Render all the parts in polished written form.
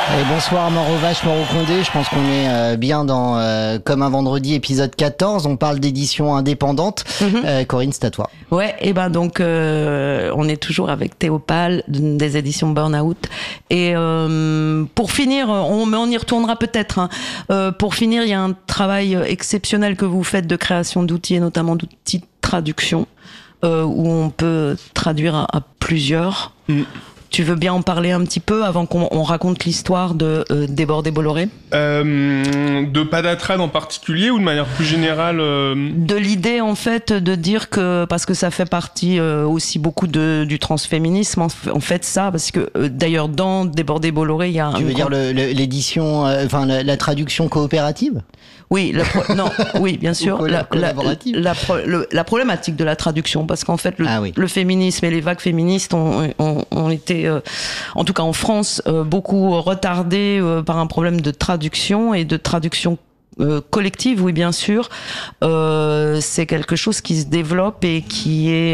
Et bonsoir Mort aux vaches, Mort aux condés. Je pense qu'on est bien dans Comme un vendredi, épisode 14. On parle d'édition indépendante. Corinne, c'est à toi. Ouais, et ben donc on est toujours avec Théopale des éditions Burnout. Et pour finir, on y retournera peut-être. Hein. Pour finir, il y a un travail exceptionnel que vous faites de création d'outils et notamment d'outils de traduction où on peut traduire à plusieurs. Tu veux bien en parler un petit peu avant qu'on raconte l'histoire de Débordé Bolloré ? De Padatrad en particulier ou de manière plus générale De l'idée en fait de dire que, parce que ça fait partie aussi beaucoup du transféminisme en fait ça, parce que d'ailleurs dans Débordé Bolloré il y a... Tu veux dire l'édition, la traduction coopérative ? Oui, oui, bien sûr. La problématique de la traduction, parce qu'en fait, le féminisme et les vagues féministes ont été, en tout cas en France, beaucoup retardés par un problème de traduction et de traduction collective, oui bien sûr. C'est quelque chose qui se développe et qui est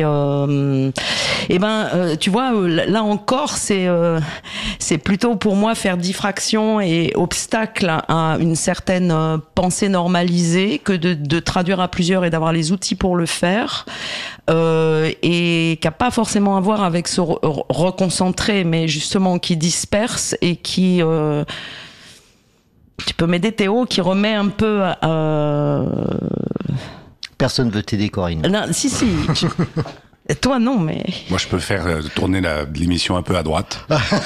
tu vois, là encore c'est plutôt pour moi faire diffraction et obstacle à une certaine pensée normalisée que de traduire à plusieurs et d'avoir les outils pour le faire, et qui a pas forcément à voir avec se reconcentrer, mais justement qui disperse et qui tu peux m'aider Théo, qui remet un peu Personne veut t'aider, Corinne. Non, si. Toi non, mais... Moi je peux faire tourner l'émission un peu à droite.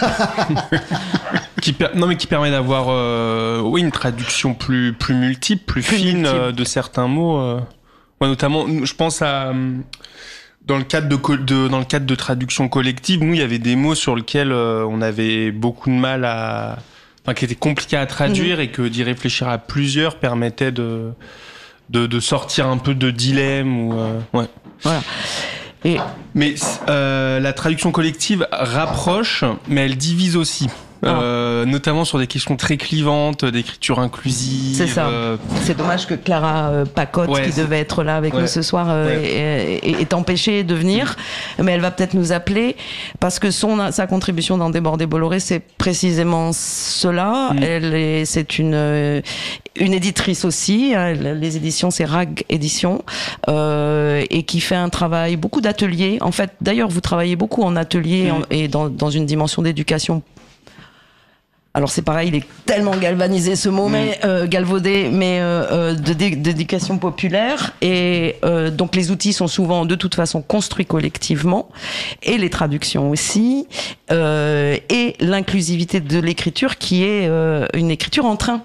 qui permet d'avoir une traduction plus multiple, plus fine de certains mots. Ouais, notamment, je pense à... Dans le cadre de traduction collective, nous, il y avait des mots sur lesquels on avait beaucoup de mal qui était compliqué à traduire et que d'y réfléchir à plusieurs permettait de sortir un peu de dilemme ouais. Voilà. Mais la traduction collective rapproche, mais elle divise aussi. Notamment sur des questions très clivantes d'écriture inclusive. C'est ça. C'est dommage que Clara Pacotte, qui devait être là avec nous ce soir, est empêchée de venir, mais elle va peut-être nous appeler parce que sa contribution dans Débordé Bolloré, c'est précisément cela. C'est une éditrice aussi. Les éditions, c'est RAG Éditions, et qui fait un travail, beaucoup d'ateliers. En fait, d'ailleurs, vous travaillez beaucoup en atelier et dans une dimension d'éducation. Alors c'est pareil, il est tellement galvanisé ce mot, mais galvaudé, mais d'éducation populaire. Et donc les outils sont souvent de toute façon construits collectivement, et les traductions aussi, et l'inclusivité de l'écriture qui est une écriture en train.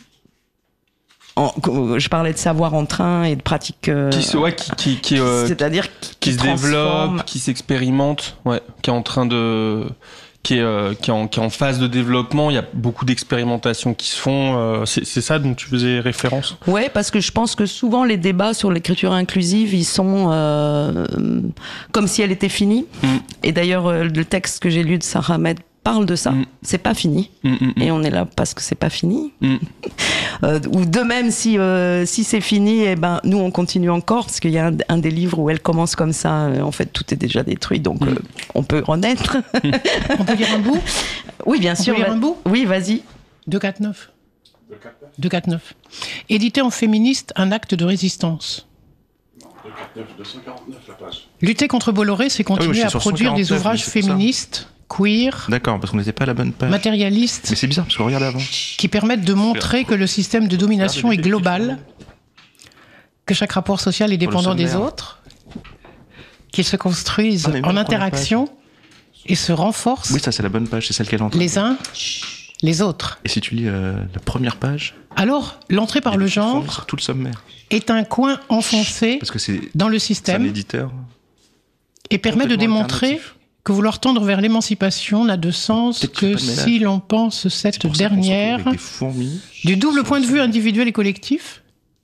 Je parlais de savoir en train et de pratique. C'est-à-dire qui se développe, qui s'expérimente, qui est en train de. Qui est en phase de développement. Il y a beaucoup d'expérimentations qui se font. C'est ça dont tu faisais référence ? Ouais, parce que je pense que souvent les débats sur l'écriture inclusive, ils sont comme si elle était finie. Et d'ailleurs, le texte que j'ai lu de Sarah Ahmed parle de ça. C'est pas fini. Et on est là parce que c'est pas fini. Ou de même, si c'est fini, nous on continue encore, parce qu'il y a un des livres où elle commence comme ça, en fait tout est déjà détruit, donc on peut renaître. On peut lire un bout ? Oui, bien sûr. On peut lire un bout ? Oui, vas-y. 249. 249. Éditer en féministe un acte de résistance. 249 la page. Lutter contre Bolloré, c'est continuer à produire des ouvrages féministes, queer, d'accord, parce qu'on n'était pas à la bonne page. Matérialiste. Mais c'est bizarre, parce qu'on regardait avant. Qui permettent de montrer que le système de domination est global, que chaque rapport social est dépendant des autres, qu'ils se construisent en interaction et se renforcent. Oui, ça c'est la bonne page, c'est celle qu'elle entre. Les uns, les autres. Et si tu lis la première page, alors l'entrée par le genre sur tout le sommaire est un coin enfoncé parce que c'est dans le système, c'est un éditeur et permet de démontrer que vouloir tendre vers l'émancipation n'a de sens que si l'on pense cette dernière du double point de vue individuel et collectif,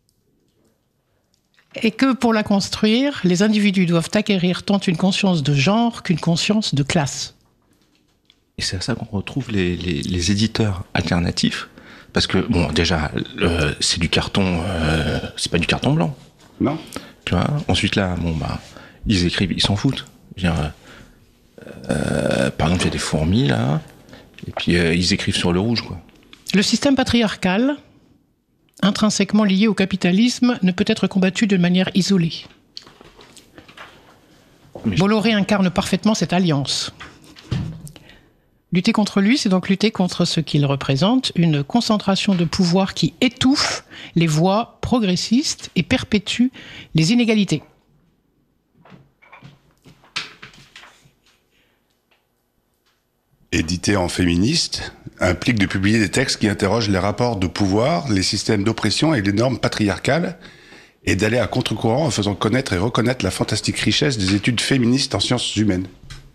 et que pour la construire, les individus doivent acquérir tant une conscience de genre qu'une conscience de classe. Et c'est à ça qu'on retrouve les éditeurs alternatifs, parce que bon, déjà c'est du carton, c'est pas du carton blanc. Non. Tu vois. Ensuite là, ils écrivent, ils s'en foutent. Je veux dire, par exemple, il y a des fourmis là. Et puis ils écrivent sur le rouge, quoi. Le système patriarcal, intrinsèquement lié au capitalisme, ne peut être combattu de manière isolée. Bolloré incarne parfaitement cette alliance. Lutter contre lui, c'est donc lutter contre ce qu'il représente, une concentration de pouvoir qui étouffe les voix progressistes et perpétue les inégalités. Éditer en féministe implique de publier des textes qui interrogent les rapports de pouvoir, les systèmes d'oppression et les normes patriarcales, et d'aller à contre-courant en faisant connaître et reconnaître la fantastique richesse des études féministes en sciences humaines.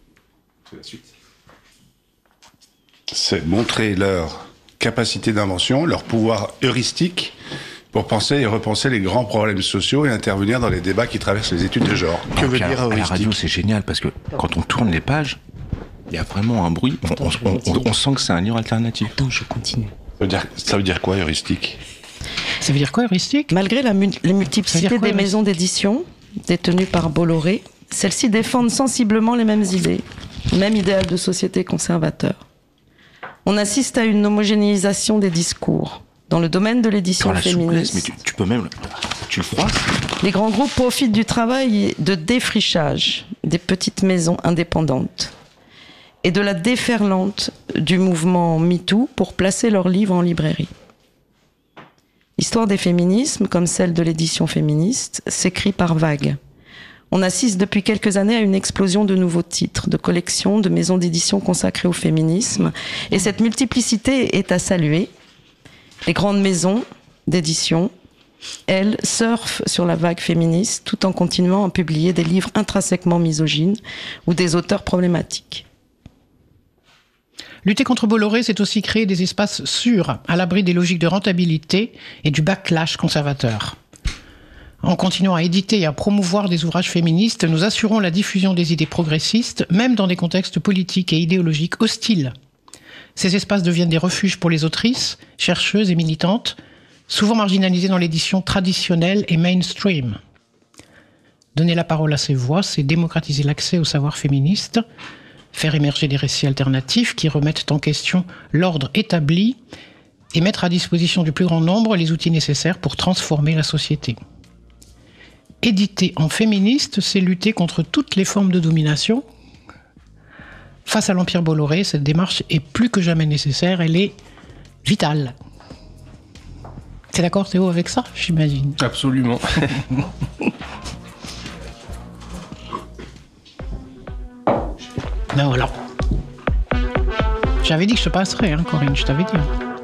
C'est montrer leur capacité d'invention, leur pouvoir heuristique pour penser et repenser les grands problèmes sociaux et intervenir dans les débats qui traversent les études de genre. Que veut dire heuristique ? À la radio, c'est génial parce que quand on tourne les pages, il y a vraiment un bruit. On sent que c'est un livre alternatif. Attends, je continue. Ça veut dire quoi, heuristique ? Ça veut dire quoi, heuristique ? Malgré la multiplicité des maisons d'édition détenues par Bolloré, celles-ci défendent sensiblement les mêmes idées, le même idéal de société conservateur. On assiste à une homogénéisation des discours. Dans le domaine de l'édition féministe, mais tu peux même... Tu le froisses. Les grands groupes profitent du travail de défrichage des petites maisons indépendantes et de la déferlante du mouvement MeToo pour placer leurs livres en librairie. L'histoire des féminismes, comme celle de l'édition féministe, s'écrit par vagues. On assiste depuis quelques années à une explosion de nouveaux titres, de collections, de maisons d'édition consacrées au féminisme. Et cette multiplicité est à saluer. Les grandes maisons d'édition, elles, surfent sur la vague féministe tout en continuant à publier des livres intrinsèquement misogynes ou des auteurs problématiques. Lutter contre Bolloré, c'est aussi créer des espaces sûrs, à l'abri des logiques de rentabilité et du backlash conservateur. En continuant à éditer et à promouvoir des ouvrages féministes, nous assurons la diffusion des idées progressistes, même dans des contextes politiques et idéologiques hostiles. Ces espaces deviennent des refuges pour les autrices, chercheuses et militantes, souvent marginalisées dans l'édition traditionnelle et mainstream. Donner la parole à ces voix, c'est démocratiser l'accès au savoir féministe, faire émerger des récits alternatifs qui remettent en question l'ordre établi et mettre à disposition du plus grand nombre les outils nécessaires pour transformer la société. Éditer en féministe, c'est lutter contre toutes les formes de domination. Face à l'Empire Bolloré, cette démarche est plus que jamais nécessaire, elle est vitale. T'es d'accord, Théo, avec ça, j'imagine ? Absolument. Ben voilà. J'avais dit que je te passerais, Corinne, je t'avais dit.